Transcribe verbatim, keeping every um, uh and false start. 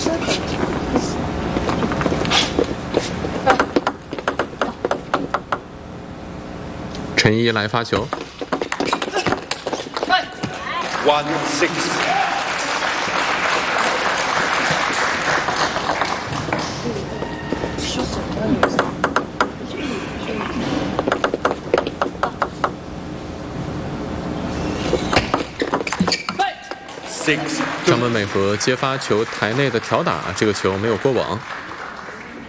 陈一来发球。 One six。Six。 张本美和接发球台内的挑打，这个球没有过网。